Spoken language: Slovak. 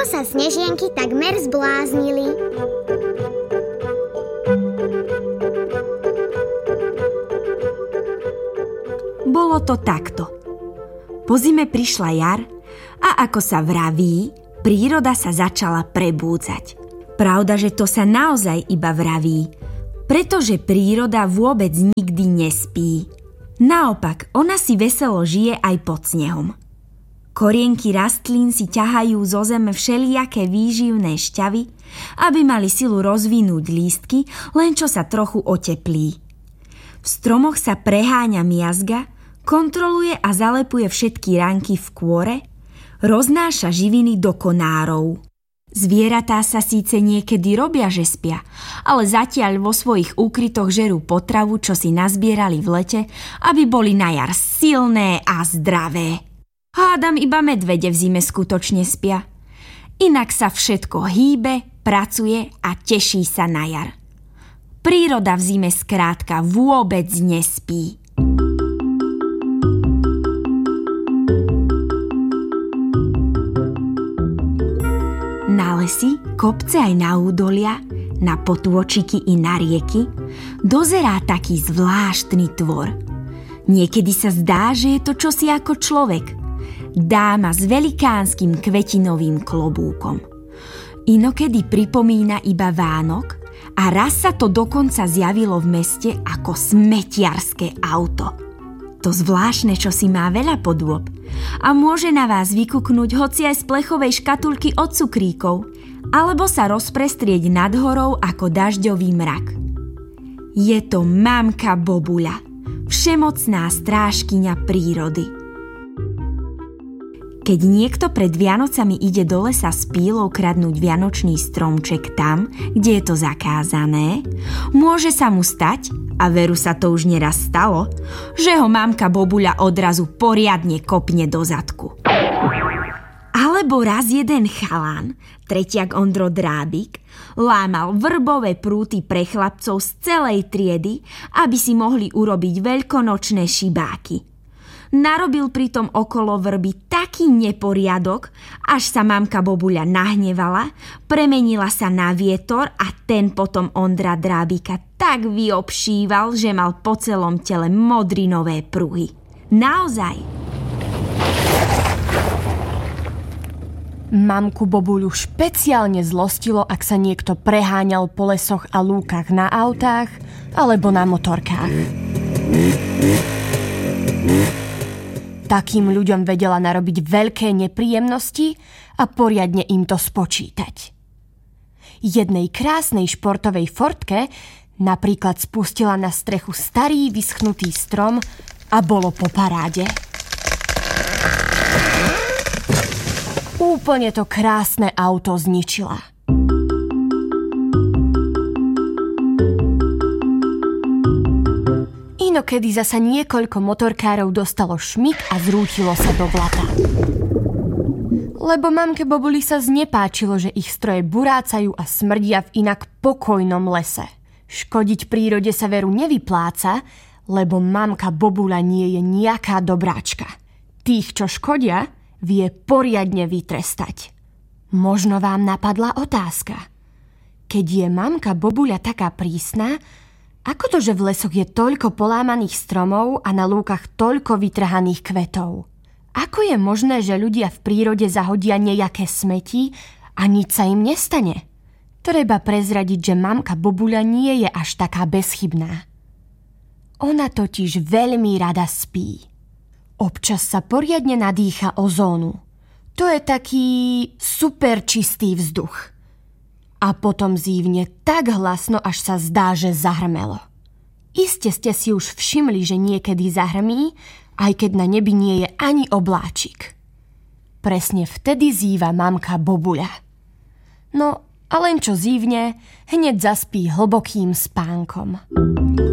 lebo sa snežienky takmer zbláznili. Bolo to takto. Po zime prišla jar a ako sa vraví, príroda sa začala prebúdzať. Pravda, že to sa naozaj iba vraví, pretože príroda vôbec nikdy nespí. Naopak, ona si veselo žije aj pod snehom. Korienky rastlín si ťahajú zo zeme všelijaké výživné šťavy, aby mali silu rozvinúť lístky, len čo sa trochu oteplí. V stromoch sa preháňa miazga, kontroluje a zalepuje všetky ránky v kôre, roznáša živiny do konárov. Zvieratá sa síce niekedy robia, že spia, ale zatiaľ vo svojich úkrytoch žerú potravu, čo si nazbierali v lete, aby boli na jar silné a zdravé. Hádam, iba medvede v zime skutočne spia. Inak sa všetko hýbe, pracuje a teší sa na jar. Príroda v zime skrátka vôbec nespí. Na lesy, kopce aj na údolia, na potôčiky i na rieky dozerá taký zvláštny tvor. Niekedy sa zdá, že je to čosi ako človek. Dáma s velikánskym kvetinovým klobúkom. Inokedy pripomína iba Vánok a raz sa to dokonca zjavilo v meste ako smetiarské auto. To zvláštne čosi má veľa podôb a môže na vás vykuknúť hoci aj z plechovej škatulky od cukríkov, alebo sa rozprestrieť nad horou ako dažďový mrak. Je to mamka Bobuľa, všemocná strážkyňa prírody. Keď niekto pred Vianocami ide do lesa s pílou kradnúť vianočný stromček tam, kde je to zakázané, môže sa mu stať, a veru sa to už neraz stalo, že ho mamka Bobuľa odrazu poriadne kopne do zadku. Alebo raz jeden chalán, tretiak Ondro Drábik, lámal vrbové prúty pre chlapcov z celej triedy, aby si mohli urobiť veľkonočné šibáky. Narobil pritom okolo vrby taký neporiadok, až sa mamka Bobuľa nahnevala, premenila sa na vietor a ten potom Ondra Drábika tak vyobšíval, že mal po celom tele modrinové pruhy. Naozaj. Mamku Bobuľu špeciálne zlostilo, ak sa niekto preháňal po lesoch a lúkach na autách alebo na motorkách. Takým ľuďom vedela narobiť veľké nepríjemnosti a poriadne im to spočítať. Jednej krásnej športovej Fordke napríklad spustila na strechu starý vyschnutý strom a bolo po paráde. Úplne to krásne auto zničila. Inokedy zasa niekoľko motorkárov dostalo šmik a zrútilo sa do blata. Lebo mamke Bobuli sa znepáčilo, že ich stroje burácajú a smrdia v inak pokojnom lese. Škodiť prírode sa veru nevypláca, lebo mamka Bobuľa nie je nejaká dobráčka. Tých, čo škodia, vie poriadne vytrestať. Možno vám napadla otázka. Keď je mamka Bobuľa taká prísna, ako to, že v lesoch je toľko polámaných stromov a na lúkach toľko vytrhaných kvetov? Ako je možné, že ľudia v prírode zahodia nejaké smeti a nič sa im nestane? Treba prezradiť, že mamka Bobuľa nie je až taká bezchybná. Ona totiž veľmi rada spí. Občas sa poriadne nadýcha ozónu. To je taký super čistý vzduch. A potom zívne tak hlasno, až sa zdá, že zahrmelo. Iste ste si už všimli, že niekedy zahrmí, aj keď na nebi nie je ani obláčik. Presne vtedy zýva mamka Bobuľa. No, a len čo zívne, hneď zaspí hlbokým spánkom.